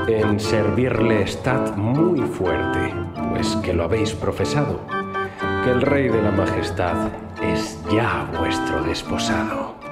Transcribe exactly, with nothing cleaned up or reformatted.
En servirle estad muy fuerte, pues que lo habéis profesado, que el rey de la majestad es ya vuestro desposado.